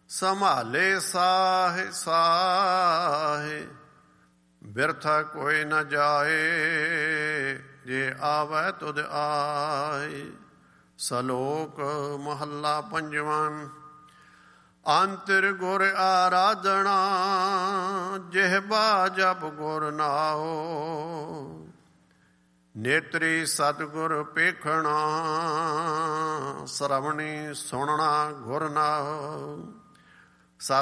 ਸੰਭਾਲੇ ਸਾਹੇ ਸਾਹੇ, ਬਿਰਥਾ ਕੋਈ ਨ ਜਾਏ, ਜੇ ਆਵੈ ਤੁਧ ਆਏ। ਸਲੋਕ ਮਹੱਲਾ ਪੰਜਵਾਂ। ਅੰਤਿਰ ਗੁਰ ਆਰਾਧਨਾ, ਜਿਹਬਾ ਜਪ ਗੁਰ ਨਾਉ। ਨੇਤਰੀ ਸਤਿਗੁਰ ਪੇਖਣਾ, ਸਰਵਣੀ ਸੁਣਨਾ ਗੁਰ ਨਾਉ।